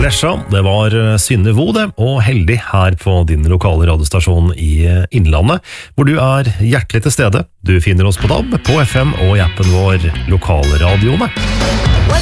Lesja, det var Synne Vode og Heldig her på din lokale radiostasjon i Innlandet, hvor du hjertelig til stede. Du finner oss på DAB, på FM og i appen vår Lokalradioene.